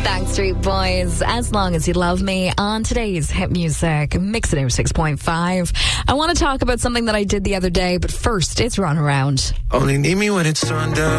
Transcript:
Backstreet Boys, As Long As You Love Me, on today's Hit Music Mix It 6.5. I want to talk about something that I did the other day, but first, it's Run Around. Only need me when it's sundown.